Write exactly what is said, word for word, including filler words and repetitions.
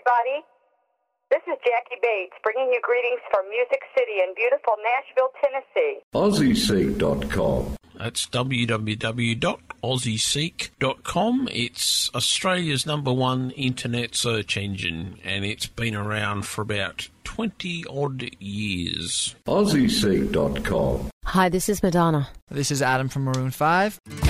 everybody. This is Jackie Bates, bringing you greetings from Music City in beautiful Nashville, Tennessee. Aussie Seek dot com. That's w w w dot aussie seek dot com. It's Australia's number one internet search engine, and it's been around for about twenty-odd years. Aussie Seek dot com. Hi, this is Madonna. This is Adam from Maroon five.